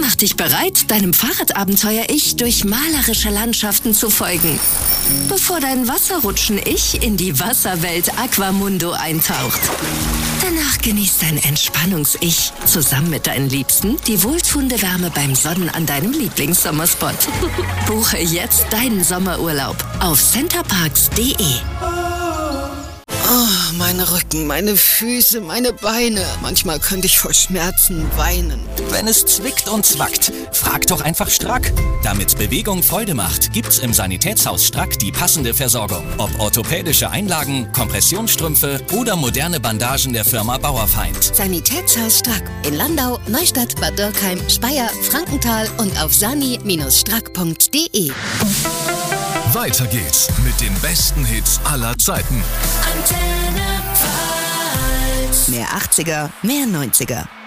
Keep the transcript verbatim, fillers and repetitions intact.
Mach dich bereit, deinem Fahrradabenteuer-Ich durch malerische Landschaften zu folgen, bevor dein Wasserrutschen-Ich in die Wasserwelt Aquamundo eintaucht. Danach genießt dein Entspannungs-Ich zusammen mit deinen Liebsten die wohltuende Wärme beim Sonnen an deinem Lieblingssommerspot. Buche jetzt deinen Sommerurlaub auf centerparks punkt de. Oh, meine Rücken, meine Füße, meine Beine. Manchmal könnte ich vor Schmerzen weinen. Wenn es zwickt und zwackt, frag doch einfach Strack. Damit Bewegung Freude macht, gibt's im Sanitätshaus Strack die passende Versorgung. Ob orthopädische Einlagen, Kompressionsstrümpfe oder moderne Bandagen der Firma Bauerfeind. Sanitätshaus Strack in Landau, Neustadt, Bad Dürkheim, Speyer, Frankenthal und auf sani Bindestrich strack punkt de. Weiter geht's mit den besten Hits aller Zeiten. Mehr achtziger, mehr neunziger.